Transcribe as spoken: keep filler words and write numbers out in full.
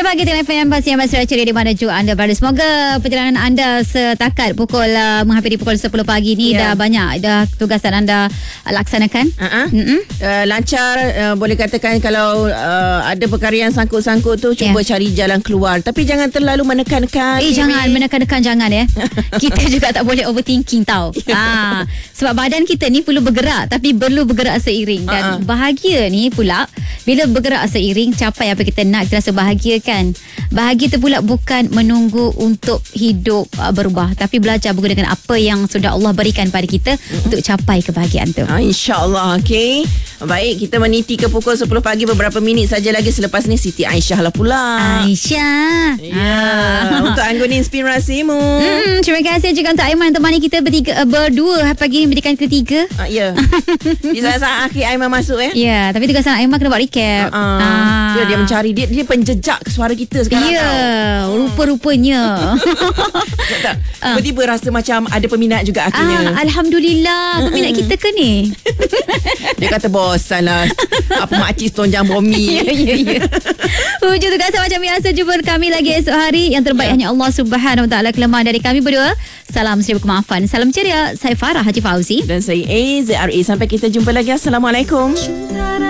Pagi T F M, pasti yang masih ceria di mana juga anda berada. Semoga perjalanan anda setakat pukul uh, menghampiri pukul sepuluh pagi ni yeah. dah banyak dah tugasan anda uh, laksanakan. Uh-huh. Uh, lancar, uh, boleh katakan kalau uh, ada perkara yang sangkut-sangkut tu cuba yeah. cari jalan keluar. Tapi jangan terlalu menekan-nekan. Eh jangan menekan-nekan, jangan ya. Kita juga tak boleh overthinking tau. Yeah. Ha, sebab badan kita ni perlu bergerak, tapi perlu bergerak seiring. Dan uh-huh. bahagia ni pula bila bergerak seiring, capai apa kita nak, kita rasa bahagia kan. Bahagia tu pula bukan menunggu untuk hidup uh, berubah, tapi belajar menggunakan apa yang sudah Allah berikan pada kita mm-hmm. untuk capai kebahagiaan tu. Ah, InsyaAllah. Okay. Baik, kita meniti ke pukul sepuluh pagi, beberapa minit saja lagi. Selepas ni Siti Aisyah lah pula. Aisyah. Ya. Ah. Untuk anggota inspirasimu. Hmm, terima kasih juga untuk Aiman temani kita bertiga, uh, berdua pagi ni pendidikan ketiga. Ah, ya. Di saat-saat akhir Aiman masuk eh. Ya, tapi tugasan Aiman kena buat recap. Uh, uh. Ah. Dia, dia mencari dia dia penjejak suara kita sekarang. Ya, tau. Rupa-rupanya. Tak, tiba-tiba rasa macam ada peminat juga akhirnya. Ah, Alhamdulillah, peminat kita ke ni? Dia kata bosan lah. Apa makcik tonjang bomi. Ya, ya, ya. Hujung tugasan macam biasa. Jumpa kami lagi esok hari. Yang terbaik ya. hanya Allah Subhanahu Wa Taala. Kelemahan dari kami berdua. Salam seribu kemaafan. Salam ceria. Saya Farah Haji Fauzi. Dan saya A Z R A. Sampai kita jumpa lagi. Assalamualaikum.